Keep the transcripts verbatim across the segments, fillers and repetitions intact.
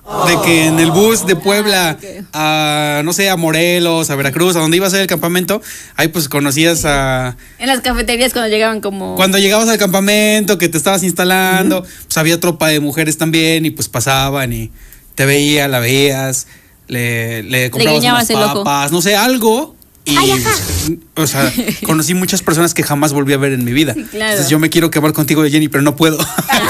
Oh. De que en el bus de Puebla okay. a, no sé, a Morelos, a Veracruz, a donde ibas a ir al campamento, ahí pues conocías sí. a... En las cafeterías cuando llegaban como... Cuando llegabas al campamento, que te estabas instalando, uh-huh. pues había tropa de mujeres también y pues pasaban y te veía, la veías, le, le comprabas le unas papas, no sé, algo... Y, Ay, o sea, conocí muchas personas que jamás volví a ver en mi vida. Sí, claro. Entonces yo me quiero quedar contigo, Jenny, pero no puedo.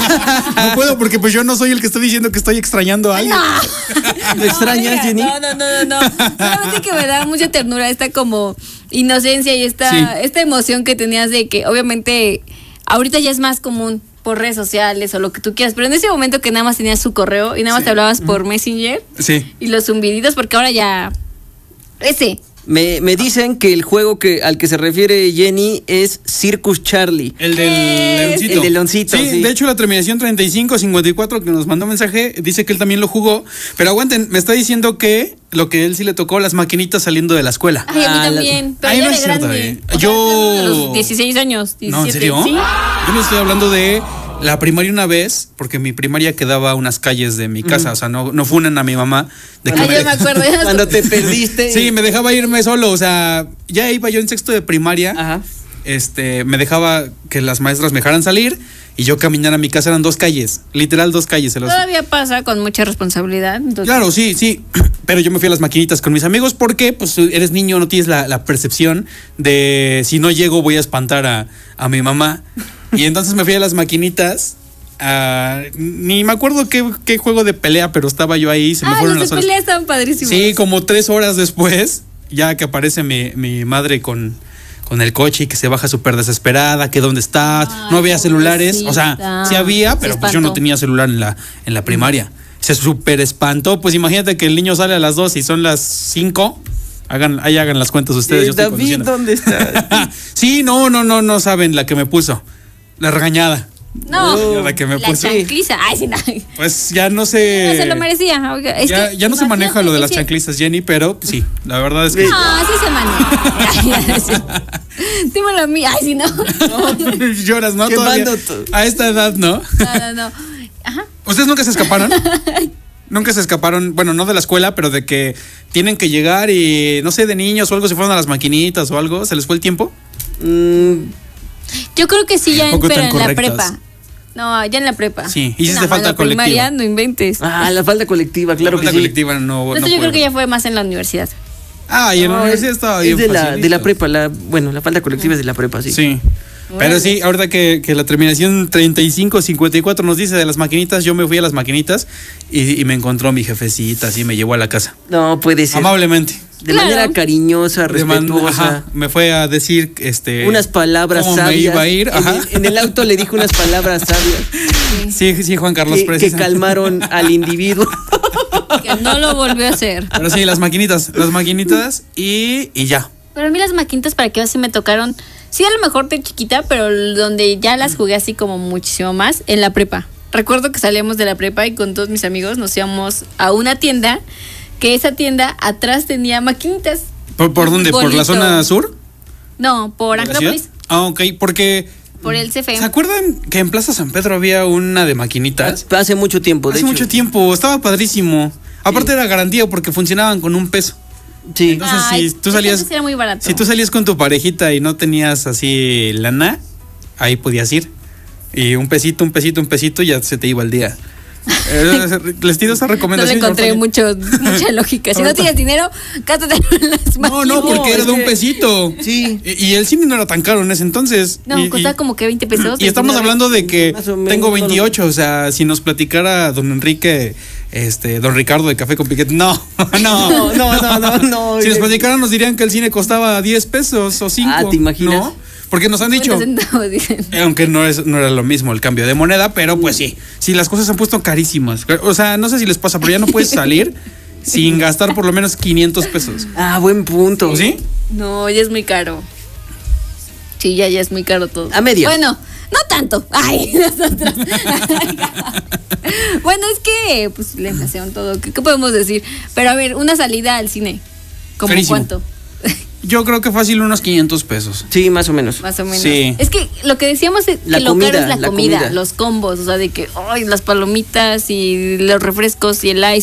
No puedo porque pues yo no soy el que está diciendo que estoy extrañando a alguien. No. ¿Me extrañas, no, Jenny? No, no, no, no, no. Solamente que me da mucha ternura esta como inocencia y esta, sí. esta emoción que tenías de que obviamente ahorita ya es más común por redes sociales o lo que tú quieras, pero en ese momento que nada más tenías su correo y nada más sí. te hablabas por Messenger sí. y los zumbiditos, porque ahora ya ese... Me, me dicen que el juego que al que se refiere Jenny es Circus Charlie. El del leoncito. El del leoncito, sí, sí. De hecho, la terminación treinta y cinco cincuenta y cuatro que nos mandó mensaje dice que él también lo jugó. Pero aguanten, me está diciendo que lo que él sí le tocó, las maquinitas saliendo de la escuela. Ay, a mí ah, también. La... Pero Ay, ya no de es cierto, grande. eh. O sea, Yo. a los dieciséis años. diecisiete, ¿No, en serio? ¿Sí? Yo no estoy hablando de la primaria una vez, porque mi primaria quedaba a unas calles de mi casa, mm. o sea, no, no funan a mi mamá. De que ah, me yo me acuerdo. Cuando te perdiste. Sí, me dejaba irme solo, o sea, ya iba yo en sexto de primaria, Ajá. este, me dejaba que las maestras me dejaran salir y yo caminar a mi casa, eran dos calles, literal dos calles. Se los... Todavía pasa con mucha responsabilidad. Entonces... Claro, sí, sí, pero yo me fui a las maquinitas con mis amigos porque pues eres niño, no tienes la, la percepción de si no llego voy a espantar a, a mi mamá. Y entonces me fui a las maquinitas. Uh, ni me acuerdo qué, qué juego de pelea, pero estaba yo ahí. Se me ah, fueron los las de pelea estaban padrísimos. Sí, como tres horas después, ya que aparece mi, mi madre con, con el coche y que se baja súper desesperada, que dónde estás, Ay, no había celulares. O sea, sí había, pero pues yo no tenía celular en la, en la primaria. Se súper espantó. Pues imagínate que el niño sale a las dos y son las cinco. Hagan, ahí hagan las cuentas ustedes. Eh, yo estoy David, ¿dónde está? Sí, no, no, no, no saben la que me puso. La regañada. No, la, que me la puso. chancliza. Ay, sí, no. Pues ya no sé. No se lo merecía. Es ya, que, ya no se maneja lo de las ese... chanclizas, Jenny, pero sí, la verdad es que. No, sí se maneja. Dímelo a mí. Ay, sí, no. No, lloras, ¿no? Todavía. A esta edad, ¿no? No, no, no. Ajá. ¿Ustedes nunca se escaparon? Nunca se escaparon, bueno, no de la escuela, pero de que tienen que llegar y, no sé, de niños o algo, se fueron a las maquinitas o algo, ¿se les fue el tiempo? Mm. Yo creo que sí, ya en, pero en la prepa. No, ya en la prepa. Sí, hiciste no, falta la colectiva. Primaria, no inventes. Ah, la falta colectiva, claro la falta que sí. colectiva no, no, no yo creo que ya fue más en la universidad. Ah, y en no, la universidad estaba bien es de la, de la prepa, la, bueno, la falta colectiva es de la prepa, sí. Sí. Pero sí, ahorita que, que la terminación treinta y cinco cincuenta y cuatro nos dice de las maquinitas, yo me fui a las maquinitas y, y me encontró mi jefecita, así me llevó a la casa. No, puede ser. Amablemente. De claro. manera cariñosa, respetuosa. Man, ajá, me fue a decir este unas palabras cómo sabias. Me iba a ir. Ajá. En, el, en el auto le dijo unas palabras sabias. Sí, sí, Juan Carlos que, que calmaron al individuo. Que no lo volvió a hacer. Pero sí, las maquinitas, las maquinitas y, y ya. Pero a mí las maquinitas para que así me tocaron. Sí, a lo mejor de chiquita, pero donde ya las jugué así como muchísimo más, en la prepa. Recuerdo que salíamos de la prepa y con todos mis amigos nos íbamos a una tienda, que esa tienda atrás tenía maquinitas. ¿Por, por dónde? Bonito. ¿Por la zona sur? No, por Acrópolis. Ah, ok, porque... Por el C F E. ¿Se acuerdan que en Plaza San Pedro había una de maquinitas? Hace mucho tiempo, de Hace hecho. mucho tiempo, estaba padrísimo. Aparte sí. Era garantía porque funcionaban con un peso. Sí. Entonces, Ay, si tú salías era muy barato. Si tú salías con tu parejita y no tenías así lana, ahí podías ir. Y un pesito, un pesito, un pesito, ya se te iba el día. Les tiro esa recomendación. No le encontré mucho, mucha lógica. Si no tienes dinero, gástate en las maquinitas. No, no, porque era de un pesito. Sí. Y, y el cine no era tan caro en ese entonces. No, y, costaba y, como que veinte pesos. Y estamos hablando de que menos, tengo veintiocho, o sea, si nos platicara don Enrique, este, don Ricardo de Café con Piquete, no, no, no, no, no, no, no. Si nos platicaran nos dirían que el cine costaba diez pesos o cinco. Ah, ¿te imaginas? ¿No? Porque nos han dicho, centavos, dicen. Aunque no es no era lo mismo el cambio de moneda, pero pues sí, si las cosas se han puesto carísimas. O sea, no sé si les pasa, pero ya no puedes salir sin gastar por lo menos quinientos pesos. Ah, buen punto. ¿Sí? No, ya es muy caro. Sí, ya, ya es muy caro todo. A media. Bueno, no tanto. Ay, nosotros. Bueno, es que, pues, la inflación, todo. ¿Qué, ¿Qué podemos decir? Pero a ver, una salida al cine. ¿Cómo Carísimo. cuánto? Yo creo que fácil unos quinientos pesos. Sí, más o menos. Más o menos. Sí. Es que lo que decíamos es la que lo comida, caro es la, la comida, comida, los combos, o sea, de que, ay, las palomitas y los refrescos y el ice